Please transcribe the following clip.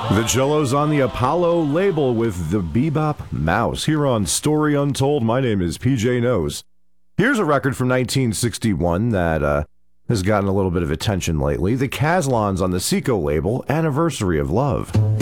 The Cellos on the Apollo label with the Bebop Mouse. Here on Story Untold, my name is PJ Knows. Here's a record from 1961 that has gotten a little bit of attention lately. The Caslons on the Seco label, Anniversary of Love.